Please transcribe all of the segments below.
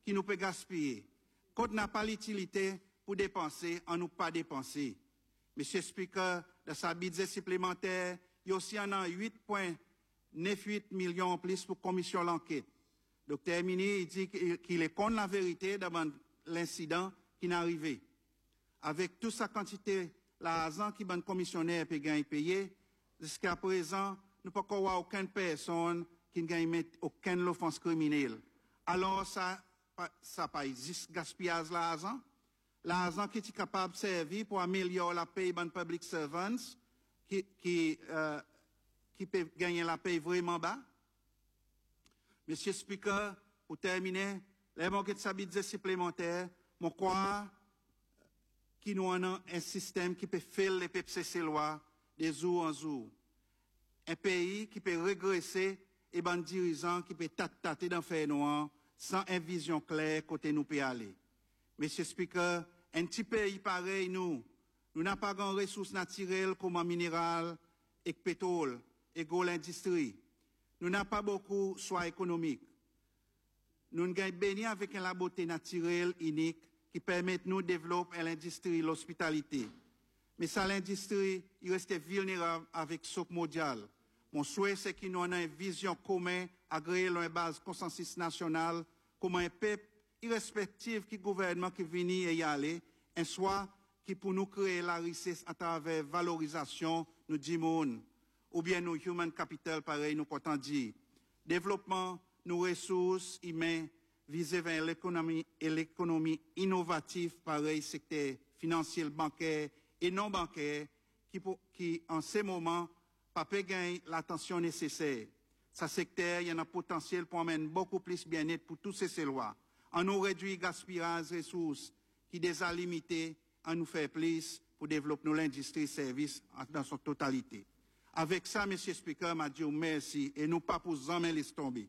qui nous peut gaspiller. Quand on n'a pas l'utilité pour dépenser, on nous pas dépenser. Monsieur Speaker, dans sa budget supplémentaire, il y a aussi 8,98 millions en plus pour commission l'enquête. Docteur Emini, il dit qu'il est contre la vérité devant l'incident qui n'est arrivé. Avec toute sa quantité, l'argent qui ban commissionnaire peut gagner payé, jusqu'à présent, nous ne pouvons pas voir aucune personne qui ne gagne aucune offense criminelle. Alors, ça pas existe gaspillage l'argent. L'argent qui est capable de servir pour améliorer la paye ban public servants, qui peut gagner la paye vraiment bas. Monsieur Speaker, pour terminer, les manquets de sa budget supplémentaire, mon crois qu'il nous a un système qui peut faire les PPCC lois de jour en jour. Un pays qui peut régresser et ban dirigeant qui peut tâter dans faire noir sans une vision claire côté nous peut aller. Monsieur Speaker, un petit pays pareil nous n'avons pas de ressources naturelles comme en minéral et pétrole et l'industrie. Nous n'avons pas beaucoup de choix économiques. Nous gagnons béni avec la beauté naturelle unique qui permet de nous développer l'industrie et l'hospitalité. Mais ça, l'industrie, il reste vulnérable avec le choc mondial. Mon souhait, c'est qu'il nous ait une vision commune, agréée sur une base consensus national, comme un peuple irrespectif du gouvernement qui vient et y aller, un choix qui pour nous créer la richesse à travers valorisation, nous disons, ou bien nos human capital, pareil, nous comptons dire. Développement, nos ressources humaines, visées vers l'économie et l'économie innovative, pareil, secteur financier, bancaire et non bancaire, qui en ces moments, pas peut gagner l'attention nécessaire. Ce secteur, il y a un potentiel pour amener beaucoup plus bien-être pour tous ces lois. On nous réduit le gaspillage des ressources qui déjà limité, à nous faire plus pour développer l'industrie et services dans son totalité. Avec ça, Monsieur Speaker, m'a dit merci et nous pas pour jamais laisser tomber.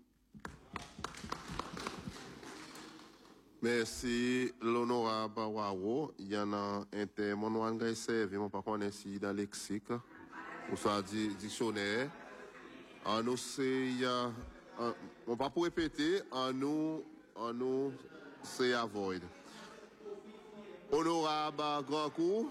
Merci, l'honorable Waro. Il y en a un terme, on va servir, on ne connaît pas ici dans le lexique, ou soit dictionnaire. En nous, c'est, on va pas répéter, en nous, c'est avoid. Honorable Grand Cour.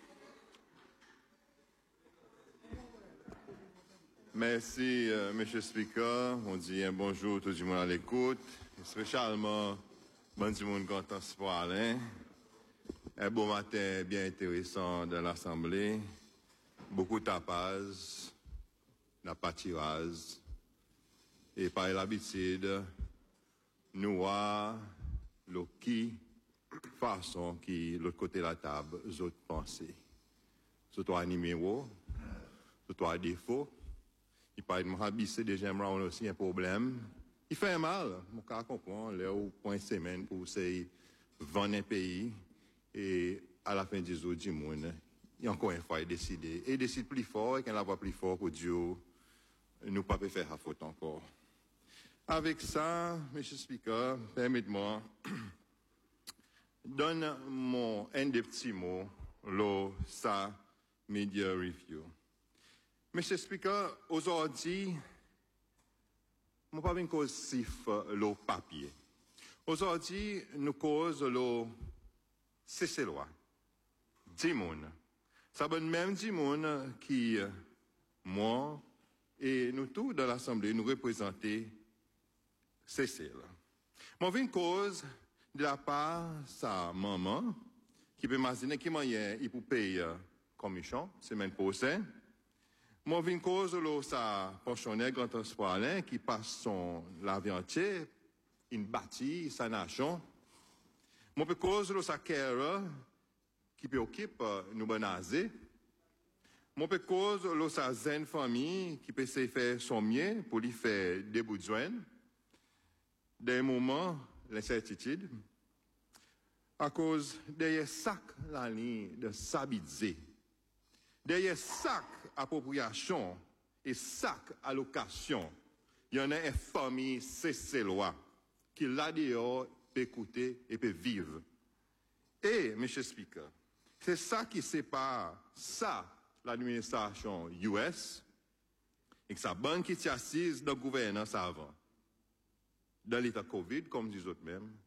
Merci, Monsieur Speaker. On dit un bonjour tout le monde à l'écoute, spécialement bon du monde content pour Alain. Un beau matin bien intéressant dans l'Assemblée. Beaucoup de tapage, la pâtirage. Et par l'habitude, nous avons le qui façon qui l'autre côté de la table, les autres pensées. Surtout un numéro, surtout un défaut. Il parle de m'habiller déjà, on a aussi un problème. Il fait mal, mon cas comprend, là où point semaine pour essayer de vendre un pays et à la fin du jour du monde, il y a encore une fois décider. Et il décide plus fort et qu'on la voit plus fort que Dieu, nous pas peut faire à faute encore. Avec ça, Monsieur Speaker, permettez-moi, donne mon un des petits mots, sa media review. Monsieur Speaker, aujourd'hui, je ne pas une cause sif le papier. Aujourd'hui, nous cause le cessez-loi. 10 moun. Ça donne même 10 moun qui, moi, et nous tous dans l'Assemblée, nous représenter cessez-la. Moi, une cause de la part de sa maman, qui peut imaginer qu'il moyen, il peut payer commission, semaine prochaine. Moi, une cause de sa pensionnaire grand transport qui passe son la vie entière, une bâtie, sa nation. Moi, une cause de sa care qui préoccupe nous bonazé. Moi, une cause de sa zen famille qui peut se faire son mieux pour lui faire des bouts de joint. Des moments, l'incertitude. À cause derrière sac la ligne de s'habiter. Derrière sac appropriation et sac allocation, il y en a une famille cessez-loi qui là dehors peut écouter et peut vivre. Et, Monsieur Speaker, c'est ça qui sépare ça, l'administration US, et que sa banque qui est assise dans la gouvernance avant. Dans l'état COVID, comme disent autres même,